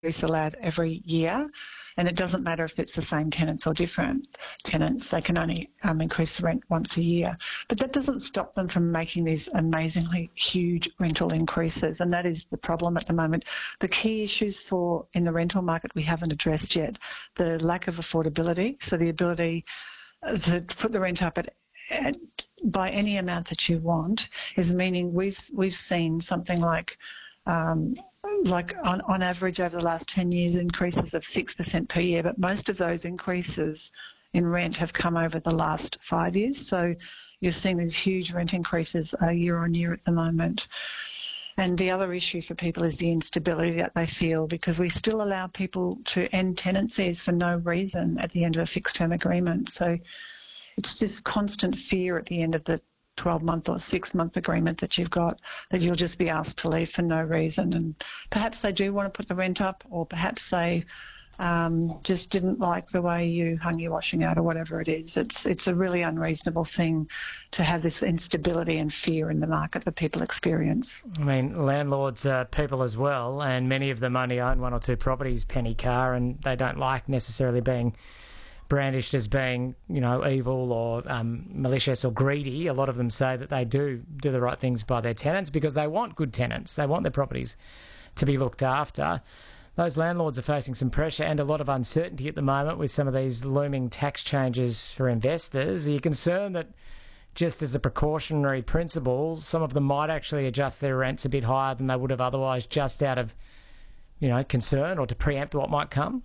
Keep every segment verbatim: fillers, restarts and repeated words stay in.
increase allowed every year, and it doesn't matter if it's the same tenants or different tenants. They can only um, increase the rent once a year. But that doesn't stop them from making these amazingly huge rental increases, and that is the problem at the moment. The key issues for in the rental market we haven't addressed yet: the lack of affordability, so the ability to put the rent up at, at by any amount that you want, is meaning we've we've seen something like. Um, like on, on average over the last ten years, increases of six percent per year, but most of those increases in rent have come over the last five years. So you're seeing these huge rent increases uh, year on year at the moment. And the other issue for people is the instability that they feel, because we still allow people to end tenancies for no reason at the end of a fixed term agreement. So it's this constant fear at the end of the twelve-month or six-month agreement that you've got, that you'll just be asked to leave for no reason. And perhaps they do want to put the rent up, or perhaps they um, just didn't like the way you hung your washing out, or whatever it is. It's, it's a really unreasonable thing to have this instability and fear in the market that people experience. I mean, landlords are people as well, and many of them only own one or two properties, Penny Carr, and they don't like necessarily being brandished as being, you know, evil or um, malicious or greedy. A lot of them say that they do do the right things by their tenants because they want good tenants. They want their properties to be looked after. Those landlords are facing some pressure and a lot of uncertainty at the moment with some of these looming tax changes for investors. Are you concerned that just as a precautionary principle, some of them might actually adjust their rents a bit higher than they would have otherwise, just out of, you know, concern or to preempt what might come?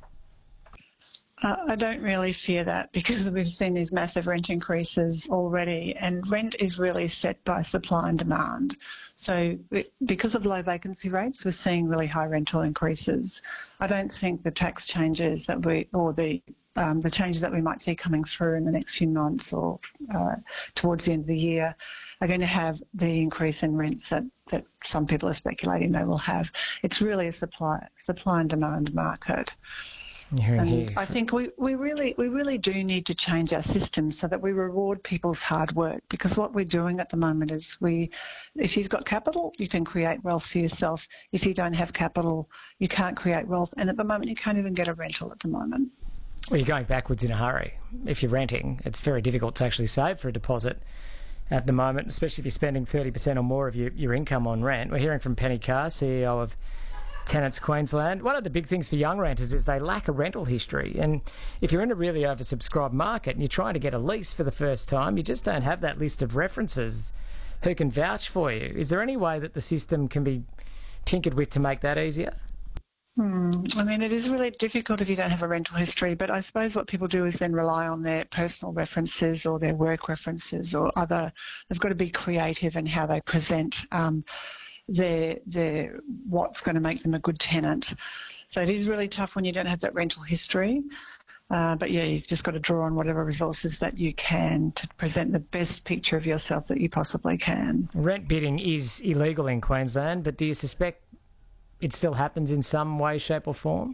Uh, I don't really fear that, because we've seen these massive rent increases already, and rent is really set by supply and demand. So because of low vacancy rates, we're seeing really high rental increases. I don't think the tax changes that we, or the um, the changes that we might see coming through in the next few months or uh, towards the end of the year are going to have the increase in rents that, that some people are speculating they will have. It's really a supply supply and demand market. Hearing and here. I think we, we really we really do need to change our system so that we reward people's hard work, because what we're doing at the moment is we, if you've got capital, you can create wealth for yourself. If you don't have capital, you can't create wealth. And at the moment, you can't even get a rental at the moment. Well, you're going backwards in a hurry. If you're renting, it's very difficult to actually save for a deposit at the moment, especially if you're spending thirty percent or more of your, your income on rent. We're hearing from Penny Carr, C E O of Tenants Queensland. One of the big things for young renters is they lack a rental history, and if you're in a really oversubscribed market and you're trying to get a lease for the first time, you just don't have that list of references who can vouch for you. Is there any way that the system can be tinkered with to make that easier? Hmm. I mean, it is really difficult if you don't have a rental history, but I suppose what people do is then rely on their personal references or their work references or other. They've got to be creative in how they present um, their, their, what's going to make them a good tenant. So it is really tough when you don't have that rental history. Uh, but yeah, you've just got to draw on whatever resources that you can to present the best picture of yourself that you possibly can. Rent bidding is illegal in Queensland, but do you suspect it still happens in some way, shape or form?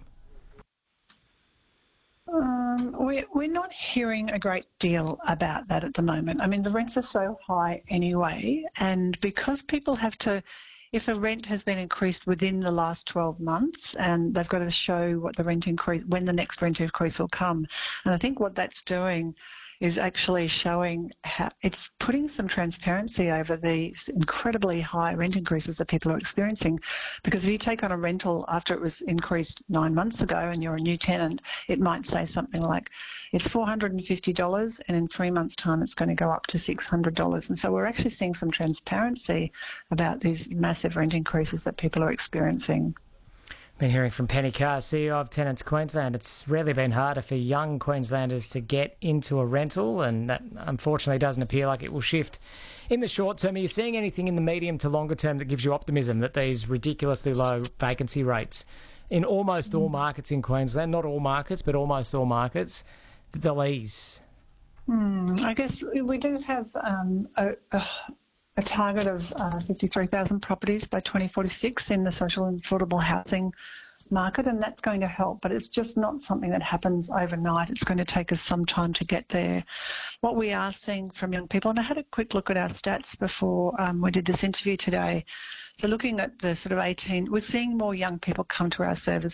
Um, we're, we're not hearing a great deal about that at the moment. I mean, the rents are so high anyway, and because people have to, if a rent has been increased within the last twelve months, and they've got to show what the rent increase, when the next rent increase will come. And I think what that's doing is actually showing how it's putting some transparency over these incredibly high rent increases that people are experiencing. Because if you take on a rental after it was increased nine months ago and you're a new tenant, it might say something like it's four hundred fifty dollars and in three months' time it's going to go up to six hundred dollars. And so we're actually seeing some transparency about these massive rent increases that people are experiencing. Been hearing from Penny Carr, C E O of Tenants Queensland. It's really been harder for young Queenslanders to get into a rental, and that unfortunately doesn't appear like it will shift in the short term. Are you seeing anything in the medium to longer term that gives you optimism that these ridiculously low vacancy rates in almost all markets in Queensland, not all markets, but almost all markets, that they'll ease? Hmm, I guess we do have um, a, a a target of uh, fifty-three thousand properties by twenty forty-six in the social and affordable housing market, and that's going to help, but it's just not something that happens overnight. It's going to take us some time to get there. What we are seeing from young people, and I had a quick look at our stats before um, we did this interview today, so looking at the sort of eighteen, we're seeing more young people come to our service